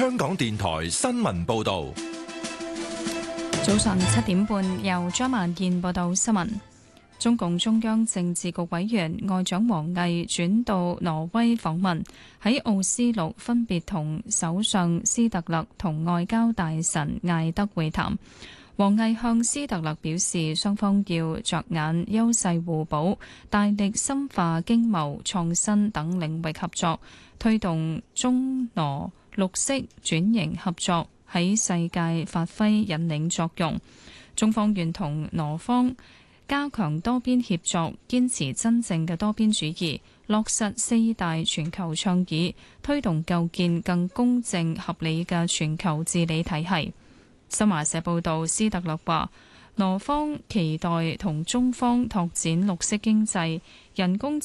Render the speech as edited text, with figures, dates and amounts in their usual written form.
香港電台新聞報道。 早上7點半，由張萬燕報道新聞。中共中央政治局委員外長王毅轉到挪威訪問，喺奧斯陸分別同首相斯特勒同外交大臣艾德會談。王毅向斯特勒表示，雙方要着眼優勢互補，大力深化經貿、創新等領域合作，推動中挪綠色轉型合作喺世界發揮引領作用。中方願同挪方加強多邊協作，堅持真正嘅多邊主義，落實4大全球倡議，推動構建更公正合理嘅全球治理體系。新華社報道，斯特勒話，挪方期待同中方拓展綠色經濟、人工